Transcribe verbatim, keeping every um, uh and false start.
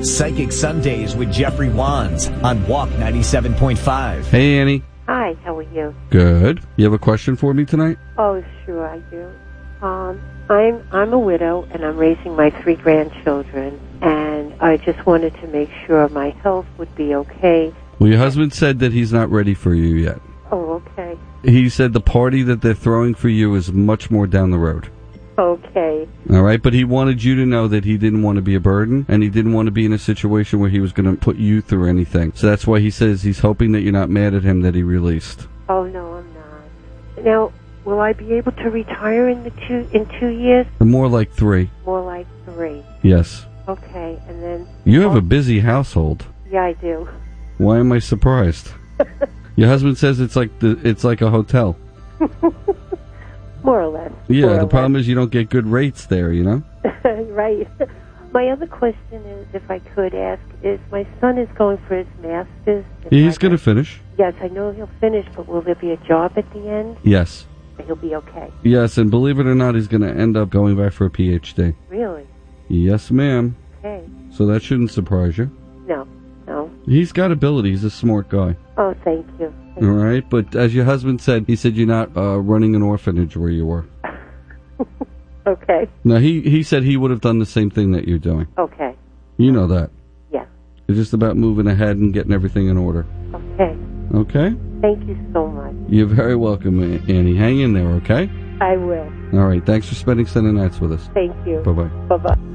Psychic Sundays with Jeffrey Wands on Walk ninety-seven point five. Hey, Annie. Hi, how are you? Good. You have a question for me tonight? Oh, sure I do. Um, I'm I'm a widow, and I'm raising my three grandchildren, and I just wanted to make sure my health would be okay. Well, your husband said that he's not ready for you yet. Oh, okay. He said the party that they're throwing for you is much more down the road. Okay. All right, but he wanted you to know that he didn't want to be a burden, and he didn't want to be in a situation where he was going to put you through anything. So that's why he says he's hoping that you're not mad at him that he released. Oh, no, I'm not. Now, will I be able to retire in the two in two years? More like three. More like three. Yes. Okay, and then... You have a busy household. Yeah, I do. Why am I surprised? Your husband says it's like the it's like a hotel. More or less. Yeah, More the problem less. is you don't get good rates there, you know? Right. My other question is, if I could ask, is my son is going for his master's. Yeah, he's going to finish. Yes, I know he'll finish, but will there be a job at the end? Yes. He'll be okay. Yes, and believe it or not, he's going to end up going back for a P H D. Really? Yes, ma'am. Okay. So that shouldn't surprise you. No, no. He's got ability. He's a smart guy. Oh, thank you. Thank All right, but as your husband said, he said you're not uh, running an orphanage where you were. Okay. Now, he, he said he would have done the same thing that you're doing. Okay. You know that. Yeah. It's just about moving ahead and getting everything in order. Okay. Okay? Thank you so much. You're very welcome, Annie. Hang in there, okay? I will. All right, thanks for spending Sunday nights with us. Thank you. Bye-bye. Bye-bye.